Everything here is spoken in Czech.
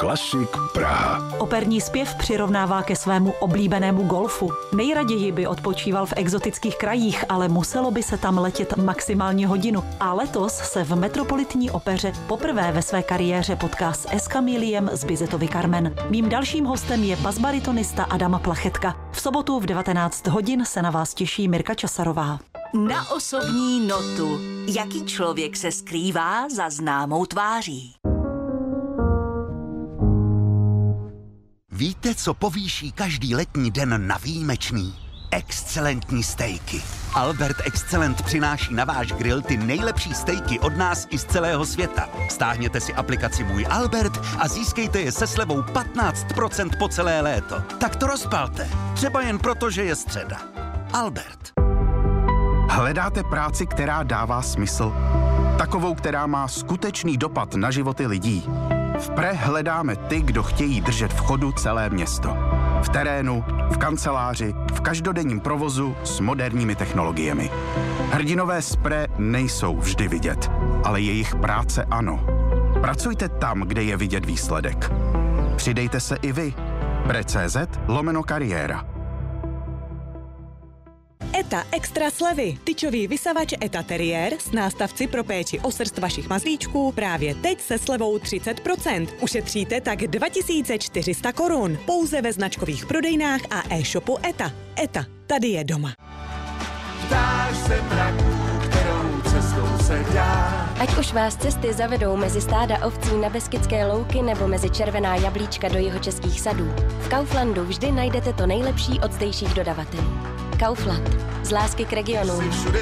Klasik Praha. Operní zpěv přirovnává ke svému oblíbenému golfu. Nejraději by odpočíval v exotických krajích, ale muselo by se tam letět maximálně hodinu. A letos se v Metropolitní opeře poprvé ve své kariéře potká s Eskamiliem z Bizetovy Carmen. Mým dalším hostem je basbaritonista Adam Plachetka. V sobotu v 19 hodin se na vás těší Mirka Časarová. Na osobní notu. Jaký člověk se skrývá za známou tváří? Víte, co povýší každý letní den na výjimečný? Excelentní stejky. Albert Excellent přináší na váš grill ty nejlepší stejky od nás i z celého světa. Stáhněte si aplikaci Můj Albert a získejte je se slevou 15% po celé léto. Tak to rozpalte. Třeba jen proto, že je středa. Albert. Hledáte práci, která dává smysl? Takovou, která má skutečný dopad na životy lidí? V PRE hledáme ty, kdo chtějí držet v chodu celé město. V terénu, v kanceláři, v každodenním provozu s moderními technologiemi. Hrdinové z PRE nejsou vždy vidět, ale jejich práce ano. Pracujte tam, kde je vidět výsledek. Přidejte se i vy. pre.cz/kariéra. ETA extra slevy. Tyčový vysavač ETA Terrier s nástavci pro péči o srst vašich mazlíčků právě teď se slevou 30%. Ušetříte tak 2400 korun. Pouze ve značkových prodejnách a e-shopu ETA. ETA, tady je doma. Ptáš se mraků, kterou cestou se dá. Ať už vás cesty zavedou mezi stáda ovcí na Beskydské louky nebo mezi červená jablíčka do jihočeských sadů, v Kauflandu vždy najdete to nejlepší od zdejších dodavatelů. Kaufland. Z lásky k regionu.